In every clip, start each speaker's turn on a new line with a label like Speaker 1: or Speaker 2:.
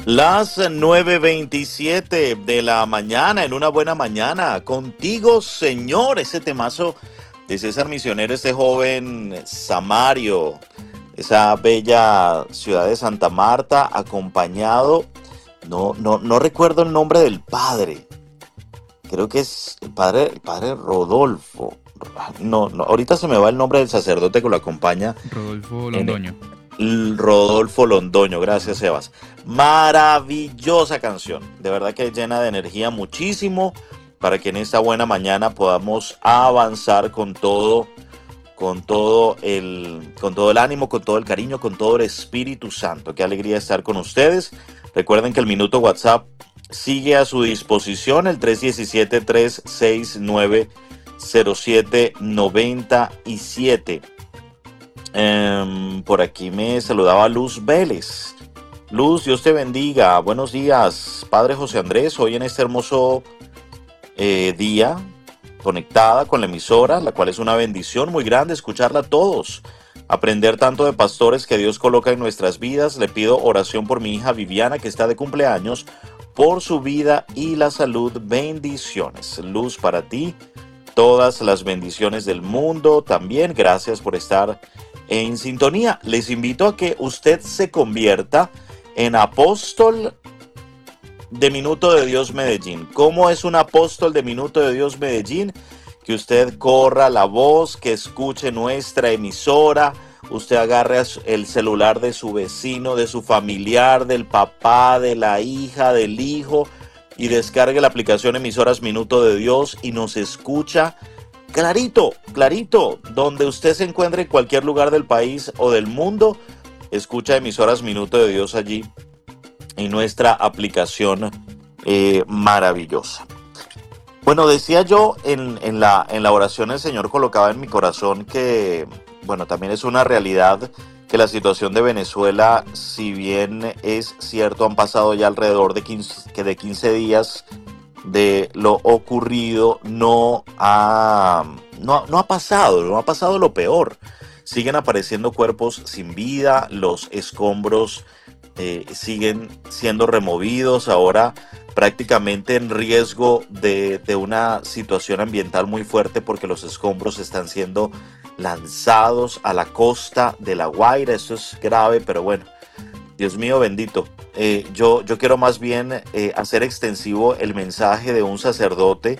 Speaker 1: Las 9:27 de la mañana, en una buena mañana, contigo, Señor, ese temazo de César Misionero, este joven Samario, esa bella ciudad de Santa Marta, acompañado, no recuerdo el nombre del padre, creo que es el padre Rodolfo. No, ahorita se me va el nombre del sacerdote que lo acompaña
Speaker 2: Rodolfo
Speaker 1: en
Speaker 2: Londoño.
Speaker 1: Rodolfo Londoño, gracias Sebas. Maravillosa canción, de verdad que llena de energía muchísimo para que en esta buena mañana podamos avanzar con todo el ánimo, con todo el cariño, con todo el Espíritu Santo. Qué alegría estar con ustedes. Recuerden que el minuto WhatsApp sigue a su disposición, el 317-369-0797. Por aquí me saludaba Luz Vélez. Luz, Dios te bendiga. Buenos días, Padre José Andrés. Hoy en este hermoso día, conectada con la emisora, la cual es una bendición muy grande escucharla a todos. Aprender tanto de pastores que Dios coloca en nuestras vidas. Le pido oración por mi hija Viviana, que está de cumpleaños, por su vida y la salud. Bendiciones. Luz para ti. Todas las bendiciones del mundo. También gracias por estar en sintonía. Les invito a que usted se convierta en apóstol de Minuto de Dios Medellín. ¿Cómo es un apóstol de Minuto de Dios Medellín? Que usted corra la voz, que escuche nuestra emisora, usted agarre el celular de su vecino, de su familiar, del papá, de la hija, del hijo, y descargue la aplicación Emisoras Minuto de Dios y nos escucha clarito, clarito, donde usted se encuentre en cualquier lugar del país o del mundo. Escucha Emisoras Minuto de Dios allí en nuestra aplicación maravillosa. Bueno, decía yo en la oración, el Señor colocaba en mi corazón que, bueno, también es una realidad que la situación de Venezuela, si bien es cierto, han pasado ya alrededor de 15 días de lo ocurrido, no ha pasado lo peor. Siguen apareciendo cuerpos sin vida, los escombros siguen siendo removidos, ahora prácticamente en riesgo de una situación ambiental muy fuerte porque los escombros están siendo lanzados a la costa de La Guaira. Esto es grave, pero bueno, Dios mío bendito. Yo quiero más bien hacer extensivo el mensaje de un sacerdote,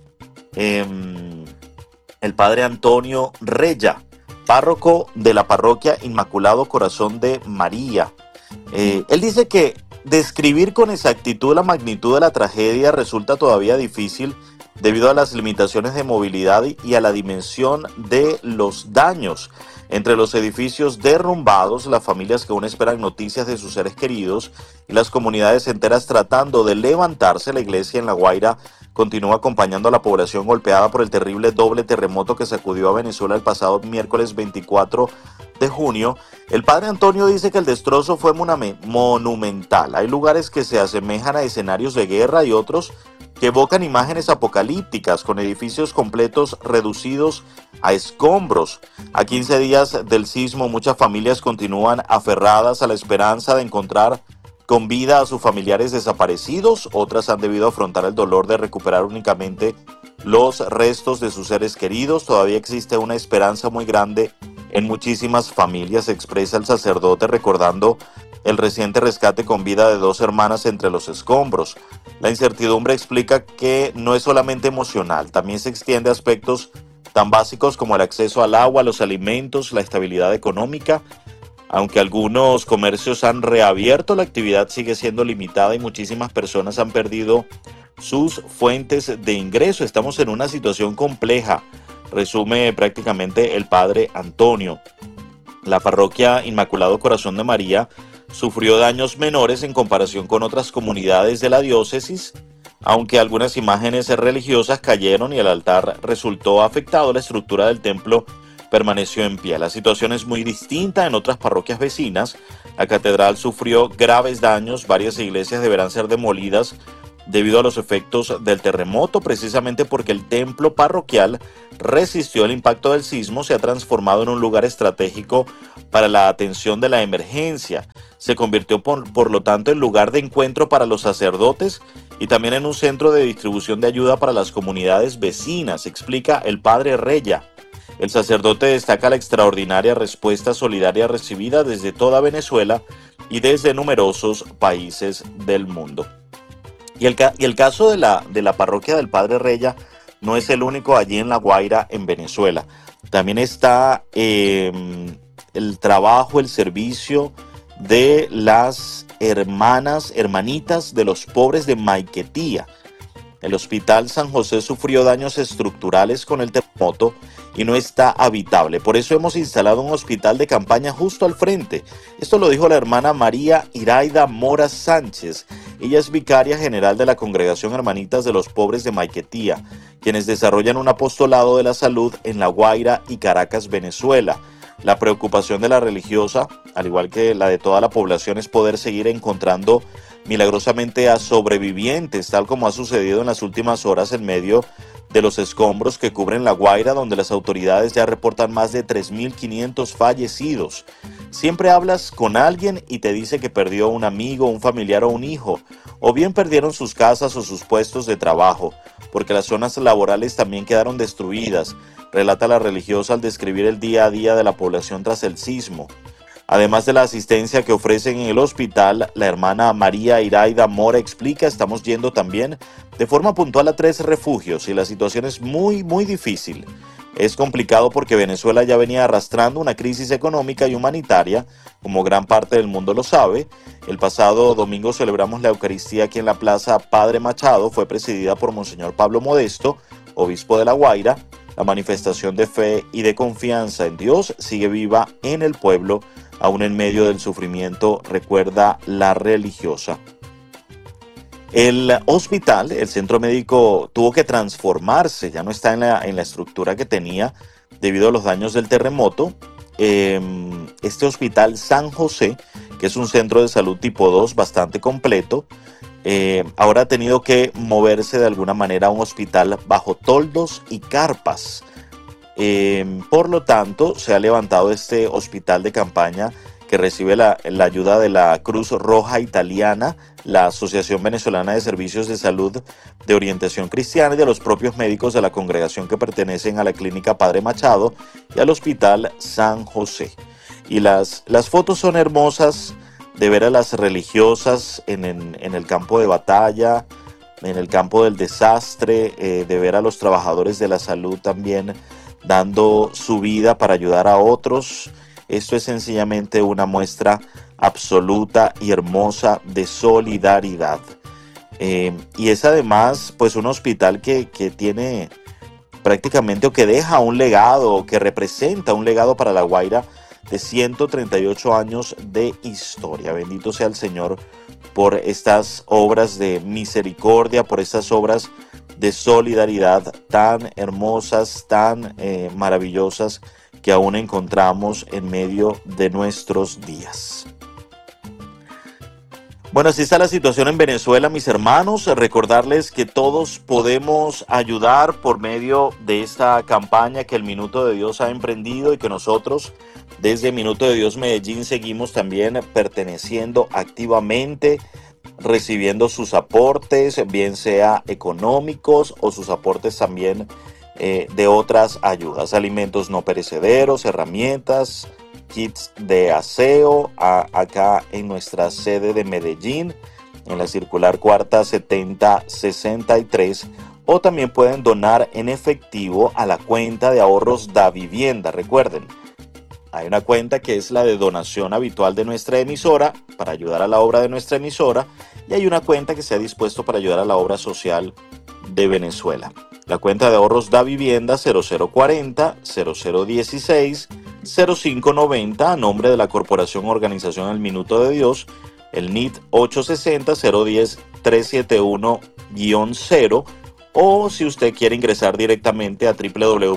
Speaker 1: el padre Antonio Reya, párroco de la parroquia Inmaculado Corazón de María. Él dice que describir con exactitud la magnitud de la tragedia resulta todavía difícil debido a las limitaciones de movilidad y a la dimensión de los daños. Entre los edificios derrumbados, las familias que aún esperan noticias de sus seres queridos y las comunidades enteras tratando de levantarse, la iglesia en La Guaira continúa acompañando a la población golpeada por el terrible doble terremoto que sacudió a Venezuela el pasado miércoles 24 de junio. El padre Antonio dice que el destrozo fue monumental. Hay lugares que se asemejan a escenarios de guerra y otros que evocan imágenes apocalípticas con edificios completos reducidos a escombros. A 15 días del sismo, muchas familias continúan aferradas a la esperanza de encontrar con vida a sus familiares desaparecidos. Otras han debido afrontar el dolor de recuperar únicamente los restos de sus seres queridos. Todavía existe una esperanza muy grande en muchísimas familias, expresa el sacerdote recordando el reciente rescate con vida de 2 hermanas entre los escombros. La incertidumbre explica que no es solamente emocional, también se extiende a aspectos tan básicos como el acceso al agua, los alimentos, la estabilidad económica. Aunque algunos comercios han reabierto, la actividad sigue siendo limitada y muchísimas personas han perdido sus fuentes de ingreso. Estamos en una situación compleja, resume prácticamente el padre Antonio. La parroquia Inmaculado Corazón de María sufrió daños menores en comparación con otras comunidades de la diócesis, aunque algunas imágenes religiosas cayeron y el altar resultó afectado. La estructura del templo permaneció en pie. La situación es muy distinta en otras parroquias vecinas. La catedral sufrió graves daños, varias iglesias deberán ser demolidas debido a los efectos del terremoto, precisamente porque el templo parroquial resistió el impacto del sismo, se ha transformado en un lugar estratégico para la atención de la emergencia. Se convirtió por lo tanto en lugar de encuentro para los sacerdotes y también en un centro de distribución de ayuda para las comunidades vecinas, explica el padre Reya. El sacerdote destaca la extraordinaria respuesta solidaria recibida desde toda Venezuela y desde numerosos países del mundo. Y el caso de la parroquia del Padre Reya no es el único allí en La Guaira, en Venezuela. También está el trabajo, el servicio de las hermanitas de los pobres de Maiquetía. El Hospital San José sufrió daños estructurales con el terremoto y no está habitable. Por eso hemos instalado un hospital de campaña justo al frente. Esto lo dijo la hermana María Iraida Mora Sánchez. Ella es vicaria general de la Congregación Hermanitas de los Pobres de Maiquetía, quienes desarrollan un apostolado de la salud en La Guaira y Caracas, Venezuela. La preocupación de la religiosa, al igual que la de toda la población, es poder seguir encontrando milagrosamente a sobrevivientes, tal como ha sucedido en las últimas horas en medio de los escombros que cubren La Guaira, donde las autoridades ya reportan más de 3.500 fallecidos. Siempre hablas con alguien y te dice que perdió un amigo, un familiar o un hijo, o bien perdieron sus casas o sus puestos de trabajo, porque las zonas laborales también quedaron destruidas, relata la religiosa al describir el día a día de la población tras el sismo. Además de la asistencia que ofrecen en el hospital, la hermana María Iraida Mora explica, estamos yendo también de forma puntual a 3 refugios y la situación es muy, muy difícil. Es complicado porque Venezuela ya venía arrastrando una crisis económica y humanitaria, como gran parte del mundo lo sabe. El pasado domingo celebramos la Eucaristía aquí en la Plaza Padre Machado, fue presidida por Monseñor Pablo Modesto, obispo de La Guaira. La manifestación de fe y de confianza en Dios sigue viva en el pueblo, aún en medio del sufrimiento, recuerda la religiosa. El hospital, el centro médico, tuvo que transformarse, ya no está en la estructura que tenía debido a los daños del terremoto. Este hospital San José, que es un centro de salud tipo 2 bastante completo, ahora ha tenido que moverse de alguna manera a un hospital bajo toldos y carpas. Por lo tanto, se ha levantado este hospital de campaña que recibe la ayuda de la Cruz Roja Italiana, la Asociación Venezolana de Servicios de Salud de Orientación Cristiana y de los propios médicos de la congregación que pertenecen a la Clínica Padre Machado y al Hospital San José. Y las fotos son hermosas de ver a las religiosas en el campo de batalla, en el campo del desastre, de ver a los trabajadores de la salud también dando su vida para ayudar a otros. Esto es sencillamente una muestra absoluta y hermosa de solidaridad. Y es además pues un hospital que tiene prácticamente o que deja un legado, o que representa un legado para La Guaira de 138 años de historia. Bendito sea el Señor por estas obras de misericordia, por estas obras de solidaridad tan hermosas, tan maravillosas que aún encontramos en medio de nuestros días. Bueno, así está la situación en Venezuela, mis hermanos. Recordarles que todos podemos ayudar por medio de esta campaña que el Minuto de Dios ha emprendido y que nosotros desde Minuto de Dios Medellín seguimos también perteneciendo activamente, recibiendo sus aportes, bien sea económicos o sus aportes también de otras ayudas, alimentos no perecederos, herramientas, kits de aseo, acá en nuestra sede de Medellín, en la circular cuarta 7063, o también pueden donar en efectivo a la cuenta de ahorros Da Vivienda. Recuerden, hay una cuenta que es la de donación habitual de nuestra emisora para ayudar a la obra de nuestra emisora, y hay una cuenta que se ha dispuesto para ayudar a la obra social de Venezuela. La cuenta de ahorros Da Vivienda 0040 0016 0590 a nombre de la Corporación Organización El Minuto de Dios, el NIT 860 010 371-0, o si usted quiere ingresar directamente a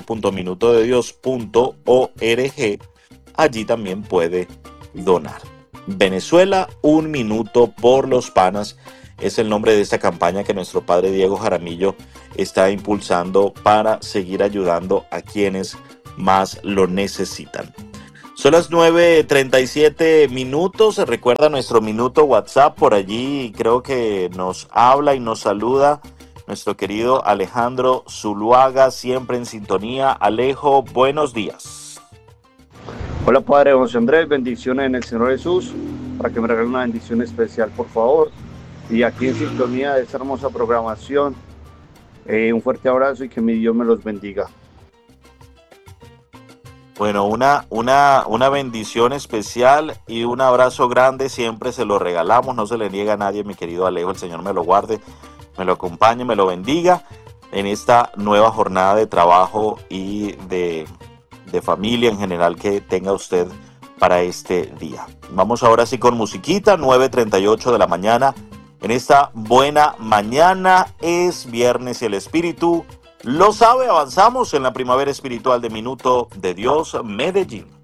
Speaker 1: www.minutodedios.org, allí también puede donar. Venezuela, un minuto por los panas. es el nombre de esta campaña que nuestro padre Diego Jaramillo está impulsando para seguir ayudando a quienes más lo necesitan. Son las 9:37 minutos. Recuerda nuestro minuto WhatsApp. Por allí creo que nos habla y nos saluda nuestro querido Alejandro Zuluaga, siempre en sintonía. Alejo, buenos días.
Speaker 2: Hola Padre José Andrés, bendiciones en el Señor Jesús, para que me regale una bendición especial, por favor. Y aquí en sintonía de esta hermosa programación, un fuerte abrazo y que mi Dios me los bendiga.
Speaker 1: Bueno, una bendición especial y un abrazo grande siempre se lo regalamos, no se le niega a nadie, mi querido Alejo. El Señor me lo guarde, me lo acompañe, me lo bendiga en esta nueva jornada de trabajo y de familia en general que tenga usted para este día. Vamos ahora sí con musiquita, 9:38 de la mañana. En esta buena mañana es viernes y el Espíritu lo sabe. Avanzamos en la primavera espiritual de Minuto de Dios, Medellín.